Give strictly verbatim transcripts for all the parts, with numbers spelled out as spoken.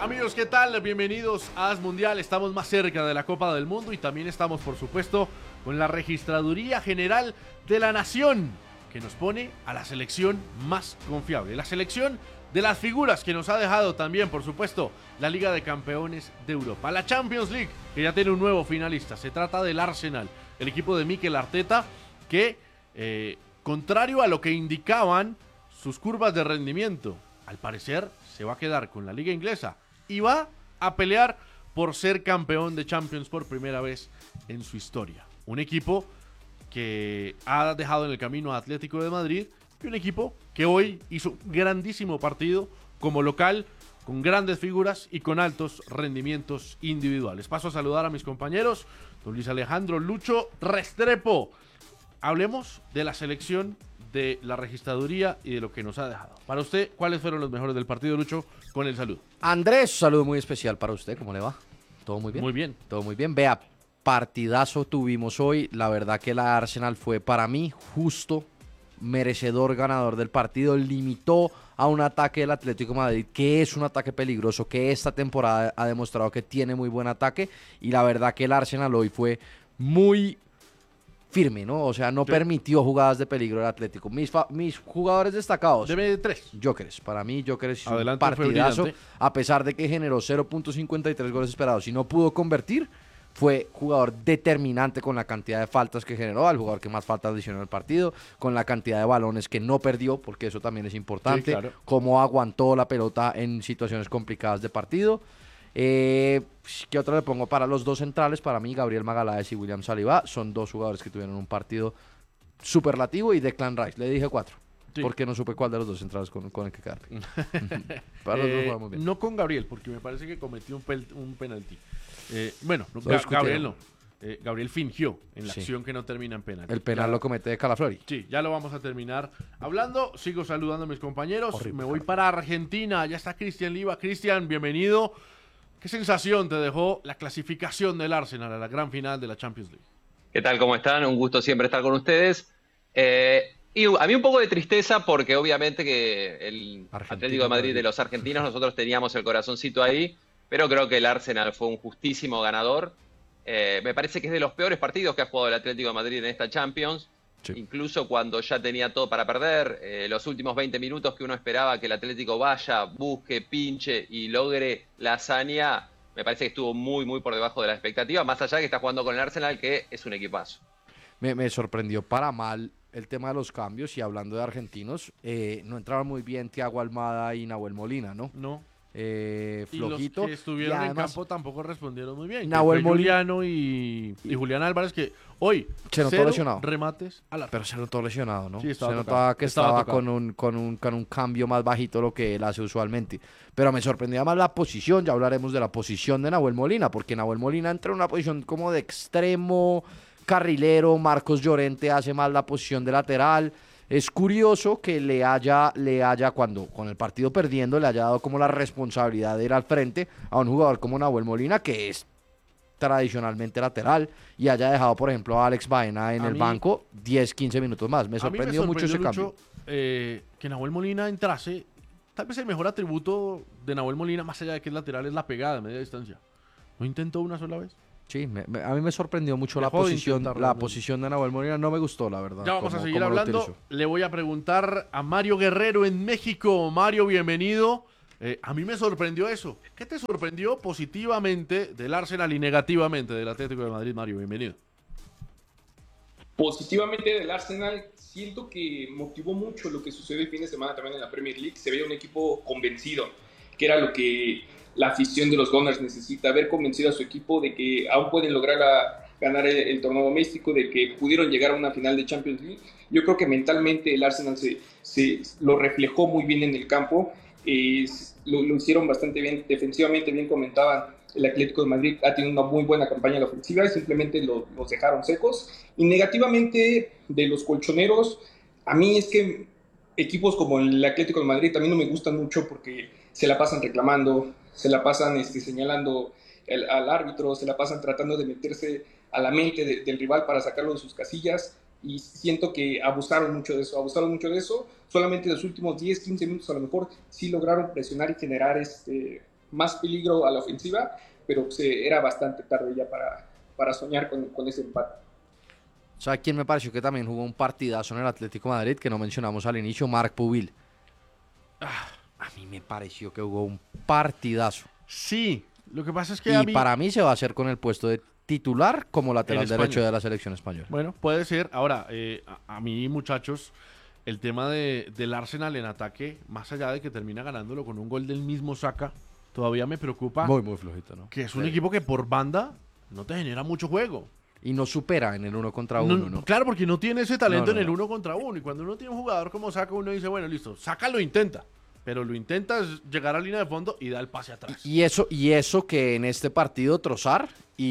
Amigos, ¿qué tal? Bienvenidos a As Mundial. Estamos más cerca de la Copa del Mundo y también estamos, por supuesto, con la Registraduría General de la Nación, que nos pone a la selección más confiable. La selección de las figuras que nos ha dejado también, por supuesto, la Liga de Campeones de Europa. La Champions League, que ya tiene un nuevo finalista. Se trata del Arsenal, el equipo de Mikel Arteta, que, eh, contrario a lo que indicaban sus curvas de rendimiento, al parecer se va a quedar con la Liga Inglesa y va a pelear por ser campeón de Champions por primera vez en su historia. Un equipo que ha dejado en el camino a Atlético de Madrid y un equipo que hoy hizo un grandísimo partido como local, con grandes figuras y con altos rendimientos individuales. Paso a saludar a mis compañeros, don Luis Alejandro Lucho Restrepo. Hablemos de la selección, de la registraduría y de lo que nos ha dejado. Para usted, ¿cuáles fueron los mejores del partido, Lucho? Con el saludo. Andrés, un saludo muy especial para usted. ¿Cómo le va? ¿Todo muy bien? Muy bien. Todo muy bien. Vea, partidazo tuvimos hoy. La verdad que la Arsenal fue para mí justo, merecedor ganador del partido. Limitó a un ataque del Atlético de Madrid, que es un ataque peligroso, que esta temporada ha demostrado que tiene muy buen ataque. Y la verdad que el Arsenal hoy fue muy firme, ¿no? O sea, no sí. permitió jugadas de peligro al Atlético. Mis, mis jugadores destacados. Deme tres. Gyökeres. Para mí, Gyökeres es Adelante, un partidazo. A pesar de que generó cero punto cincuenta y tres goles esperados y no pudo convertir, fue jugador determinante con la cantidad de faltas que generó, al jugador que más faltas adicionó al partido, con la cantidad de balones que no perdió, porque eso también es importante. Sí, claro. Cómo aguantó la pelota en situaciones complicadas de partido. Eh, ¿Qué otro le pongo? Para los dos centrales, para mí Gabriel Magaláes y William Saliba son dos jugadores que tuvieron un partido superlativo, y Declan Rice, le dije cuatro, sí. porque no supe cuál de los dos centrales con, con el que quedar. Para los eh, dos muy bien. No con Gabriel, porque me parece que cometió un, pel, un penalti. Eh, bueno, no, Ga Gabriel no. Eh, Gabriel fingió en la sí. acción que no termina en penal. El penal ya lo comete de Calaflori. Sí, ya lo vamos a terminar hablando. Sigo saludando a mis compañeros. Horrible, me voy para Argentina. Ya está Cristian Liva. Cristian, bienvenido. ¿Qué sensación te dejó la clasificación del Arsenal a la gran final de la Champions League? ¿Qué tal? ¿Cómo están? Un gusto siempre estar con ustedes. Eh, y a mí un poco de tristeza porque obviamente que el Argentina, Atlético de Madrid de los argentinos, nosotros teníamos el corazoncito ahí, pero creo que el Arsenal fue un justísimo ganador. Eh, me parece que es de los peores partidos que ha jugado el Atlético de Madrid en esta Champions. Sí. Incluso cuando ya tenía todo para perder, eh, los últimos veinte minutos que uno esperaba que el Atlético vaya, busque, pinche y logre la hazaña, me parece que estuvo muy, muy por debajo de la expectativa, más allá de que está jugando con el Arsenal, que es un equipazo. Me, me sorprendió para mal el tema de los cambios, y hablando de argentinos, eh, no entraron muy bien Thiago Almada y Nahuel Molina, ¿no? No. Eh, flojito. Y los que estuvieron además, en campo tampoco respondieron muy bien. Nahuel Molina y, y Julián Álvarez, que hoy se notó cero lesionado. Remates al arco. Pero se notó lesionado, ¿no? Sí, se notaba que estaba, estaba con, un, con, un, con un cambio más bajito lo que él hace usualmente. Pero me sorprendía más la posición. Ya hablaremos de la posición de Nahuel Molina, porque Nahuel Molina entra en una posición como de extremo, carrilero. Marcos Llorente hace más la posición de lateral. Es curioso que le haya, le haya, cuando con el partido perdiendo, le haya dado como la responsabilidad de ir al frente a un jugador como Nahuel Molina, que es tradicionalmente lateral, y haya dejado, por ejemplo, a Alex Baena en a el mí, banco diez, quince minutos más. Me sorprendió, me sorprendió mucho ese Lucho, cambio. Eh, que Nahuel Molina entrase. Tal vez el mejor atributo de Nahuel Molina, más allá de que es lateral, es la pegada de media distancia. ¿No intentó una sola vez? Sí, me, me, a mí me sorprendió mucho la posición, la posición de Nahuel Molina, no me gustó, la verdad. Ya vamos como, a seguir hablando. Le voy a preguntar a Mario Guerrero en México. Mario, bienvenido. Eh, a mí me sorprendió eso. ¿Qué te sorprendió positivamente del Arsenal y negativamente del Atlético de Madrid, Mario? Bienvenido. Positivamente del Arsenal, siento que motivó mucho lo que sucedió el fin de semana también en la Premier League. Se veía un equipo convencido, que era lo que la afición de los Gunners necesita, haber convencido a su equipo de que aún pueden lograr a, ganar el, el torneo doméstico, de que pudieron llegar a una final de Champions League. Yo creo que mentalmente el Arsenal se, se lo reflejó muy bien en el campo, eh, lo, lo hicieron bastante bien, defensivamente bien comentaban. El Atlético de Madrid ha tenido una muy buena campaña en la ofensiva y simplemente lo, los dejaron secos. Y negativamente de los colchoneros, a mí es que equipos como el Atlético de Madrid también no me gustan mucho porque se la pasan reclamando, se la pasan este, señalando el, al árbitro, se la pasan tratando de meterse a la mente de, del rival para sacarlo de sus casillas, y siento que abusaron mucho de eso, abusaron mucho de eso. Solamente en los últimos diez, quince minutos a lo mejor sí lograron presionar y generar este, más peligro a la ofensiva, pero se, era bastante tarde ya para, para soñar con, con ese empate. ¿Sabe quién me pareció que también jugó un partidazo en el Atlético de Madrid, que no mencionamos al inicio? Marc Pubil. Ah, a mí me pareció que jugó un partidazo. Sí, lo que pasa es que Y a mí... para mí se va a hacer con el puesto de titular como lateral derecho de la selección española. Bueno, puede ser. Ahora, eh, a, a mí, muchachos, el tema de, del Arsenal en ataque, más allá de que termina ganándolo con un gol del mismo Saka, todavía me preocupa. Muy, muy flojito, ¿no? Que es un sí. equipo que por banda no te genera mucho juego. Y no supera en el uno contra uno, no, ¿no? Claro, porque no tiene ese talento no, no, en el no. uno contra uno. Y cuando uno tiene un jugador como Saka, uno dice, bueno, listo, Saka lo intenta. Pero lo intenta es llegar a línea de fondo y da el pase atrás. Y eso, y eso que en este partido Trossard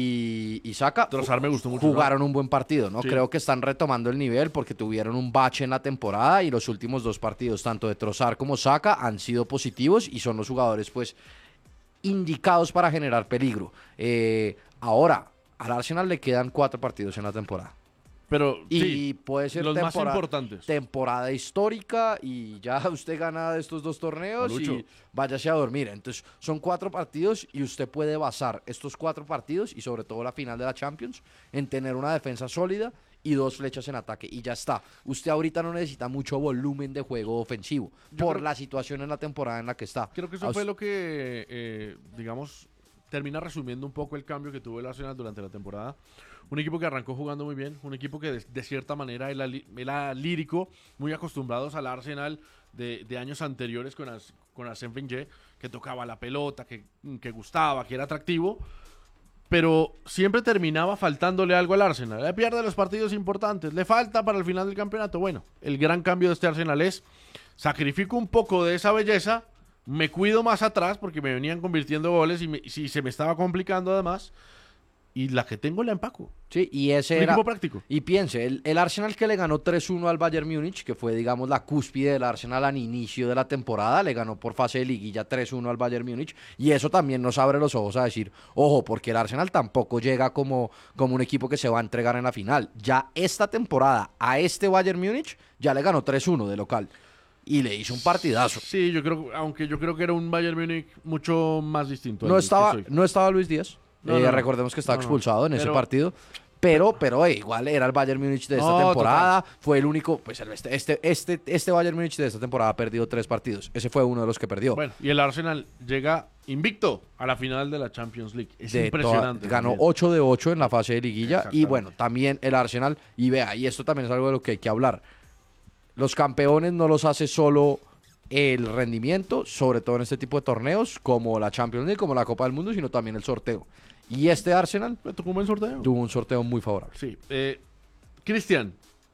y, y Saka Trossard me gustó mucho, jugaron ¿no? un buen partido, ¿no? Sí. Creo que están retomando el nivel porque tuvieron un bache en la temporada y los últimos dos partidos, tanto de Trossard como Saka, han sido positivos y son los jugadores, pues, indicados para generar peligro. Eh, ahora, al Arsenal le quedan cuatro partidos en la temporada. Pero Y sí, puede ser los más temporada, importantes. temporada histórica y ya usted gana de estos dos torneos Malucho. y váyase a dormir. Entonces son cuatro partidos y usted puede basar estos cuatro partidos y sobre todo la final de la Champions en tener una defensa sólida y dos flechas en ataque y ya está. Usted ahorita no necesita mucho volumen de juego ofensivo Yo por creo- la situación en la temporada en la que está. Creo que A eso fue us- lo que, eh, digamos, termina resumiendo un poco el cambio que tuvo el Arsenal durante la temporada. Un equipo que arrancó jugando muy bien, un equipo que de, de cierta manera era, li- era lírico, muy acostumbrados al Arsenal de, de años anteriores con, As, con Arsène Wenger, que tocaba la pelota, que, que gustaba, que era atractivo, pero siempre terminaba faltándole algo al Arsenal. Le pierde los partidos importantes, le falta para el final del campeonato. Bueno, el gran cambio de este Arsenal es sacrifico un poco de esa belleza, me cuido más atrás porque me venían convirtiendo goles y, me, y se me estaba complicando además. Y la que tengo la empaco. Sí, y ese Un era... equipo práctico. Y piense, el, el Arsenal que le ganó tres uno al Bayern Múnich, que fue, digamos, la cúspide del Arsenal al inicio de la temporada, le ganó por fase de liguilla tres uno al Bayern Múnich, y eso también nos abre los ojos a decir, ojo, porque el Arsenal tampoco llega como, como un equipo que se va a entregar en la final. Ya esta temporada, a este Bayern Múnich, ya le ganó tres uno de local. Y le hizo un partidazo. Sí, yo creo, aunque yo creo que era un Bayern Múnich mucho más distinto. No al estaba, que soy. no estaba Luis Díaz. No, Eh, no, no. recordemos que estaba No, no. expulsado en ese Pero- partido. Pero, pero eh, igual era el Bayern Múnich de esta No, temporada. Fue el único, pues el- este, este, este, este Bayern Múnich de esta temporada ha perdido tres partidos. Ese fue uno de los que perdió. Bueno, y el Arsenal llega invicto a la final de la Champions League. Es De impresionante. toda- ganó también. ocho de ocho en la fase de liguilla. Y Exactamente. bueno, también el Arsenal. Y vea, y esto también es algo de lo que hay que hablar. Los campeones no los hace solo el rendimiento, sobre todo en este tipo de torneos, como la Champions League, como la Copa del Mundo, sino también el sorteo. Y este Arsenal Me tocó un buen sorteo. tuvo un sorteo muy favorable. Sí. Eh, Cristian,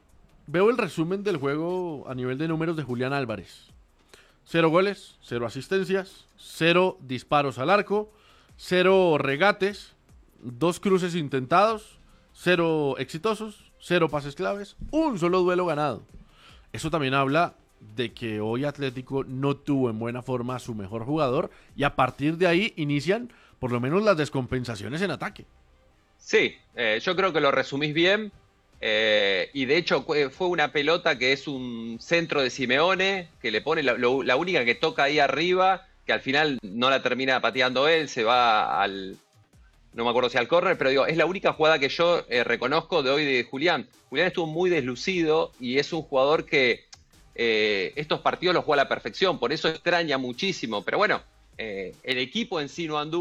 veo el resumen del juego a nivel de números de Julián Álvarez. Cero goles, cero asistencias, cero disparos al arco, cero regates, dos cruces intentados, cero exitosos, cero pases claves, un solo duelo ganado. Eso también habla de que hoy Atlético no tuvo en buena forma a su mejor jugador y a partir de ahí inician por lo menos las descompensaciones en ataque. Sí, eh, yo creo que lo resumís bien. Eh, y de hecho fue fue una pelota que es un centro de Simeone, que le pone la, lo- la única que toca ahí arriba, que al final no la termina pateando él, se va al... No me acuerdo si al córner, pero digo, es la única jugada que yo eh, reconozco de hoy de Julián. Julián estuvo muy deslucido y es un jugador que eh, estos partidos los juega a la perfección, por eso extraña muchísimo. Pero bueno, eh, el equipo en sí no anduvo.